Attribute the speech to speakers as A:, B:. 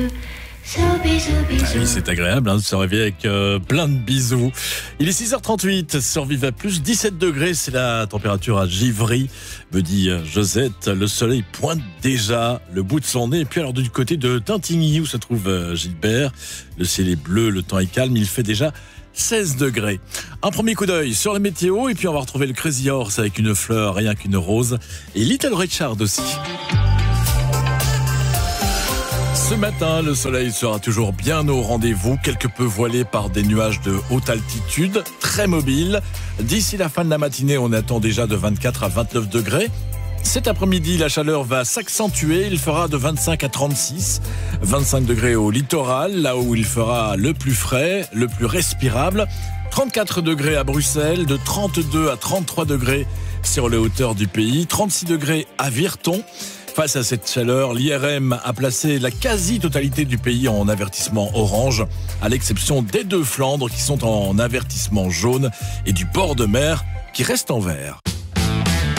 A: Ah oui, c'est agréable de se réveiller avec plein de bisous. Il est 6h38 sur Viva Plus, 17 degrés, c'est la température à Givry, me dit Josette. Le soleil pointe déjà le bout de son nez. Et puis alors du côté de Tintigny où se trouve Gilbert, le ciel est bleu, le temps est calme, il fait déjà 16 degrés. Un premier coup d'œil sur la météo et puis on va retrouver le Crazy Horse avec une fleur, rien qu'une rose, et Little Richard aussi. Ce matin, le soleil sera toujours bien au rendez-vous, quelque peu voilé par des nuages de haute altitude, très mobiles. D'ici la fin de la matinée, on attend déjà de 24 à 29 degrés. Cet après-midi, la chaleur va s'accentuer, il fera de 25 à 36, 25 degrés au littoral, là où il fera le plus frais, le plus respirable. 34 degrés à Bruxelles, de 32 à 33 degrés sur les hauteurs du pays, 36 degrés à Virton. Face à cette chaleur, l'IRM a placé la quasi-totalité du pays en avertissement orange, à l'exception des deux Flandres qui sont en avertissement jaune et du bord de mer qui reste en vert.